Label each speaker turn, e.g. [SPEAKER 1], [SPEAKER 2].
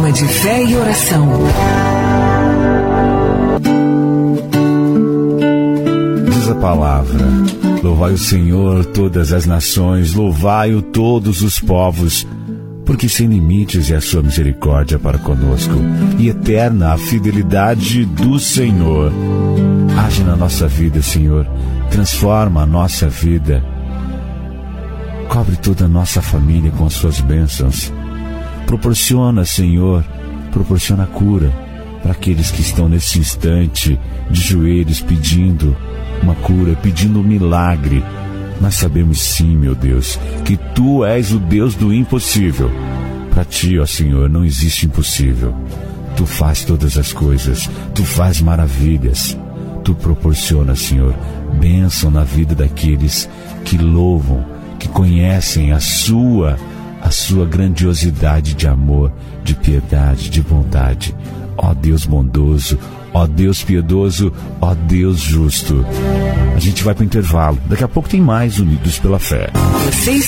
[SPEAKER 1] Programa de fé e oração.
[SPEAKER 2] Diz a palavra: louvai o Senhor todas as nações, louvai-o todos os povos, porque sem limites é a sua misericórdia para conosco, e eterna a fidelidade do Senhor. Age na nossa vida, Senhor, transforma a nossa vida, cobre toda a nossa família com as suas bênçãos. Proporciona, Senhor, proporciona cura para aqueles que estão nesse instante de joelhos pedindo uma cura, pedindo um milagre. Nós sabemos sim, meu Deus, que Tu és o Deus do impossível. Para Ti, ó Senhor, não existe impossível. Tu faz todas as coisas, Tu faz maravilhas. Tu proporciona, Senhor, bênção na vida daqueles que louvam, que conhecem a sua grandiosidade de amor, de piedade, de bondade. Ó Deus bondoso, ó Deus piedoso, ó Deus justo. A gente vai para o intervalo. Daqui a pouco tem mais Unidos pela Fé.
[SPEAKER 1] Você